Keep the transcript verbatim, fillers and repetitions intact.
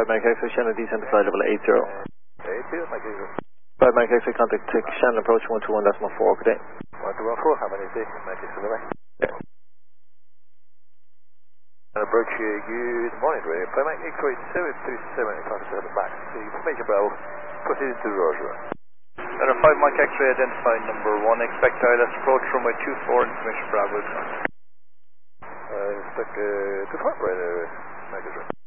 five Mike X-ray, Shannon descent to flight level eight zero. eight zero, Mike X-ray. five Mike X-ray, contact take Shannon approach one two one decimal four, good day. one two one four, how many days, Mike X-ray, bye. Yeah. And approach you, good morning, radio. five Mike X-ray, seven three seven, contact at the back. The information Bravo, proceeding to Roger. Letter five Mike X-ray, identify number one, expect I L S approach runway two four, information Bravo. Uh, expect uh, two four, right, uh, Mike X-ray.